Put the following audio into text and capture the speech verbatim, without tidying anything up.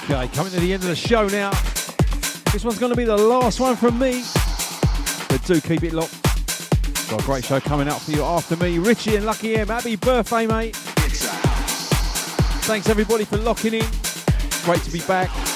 Okay, coming to the end of the show now. This one's going to be the last one from me. But do keep it locked. Got a great show coming up for you after me. Richie and Lucky M, happy birthday, mate. Thanks everybody for locking in. Great to be back.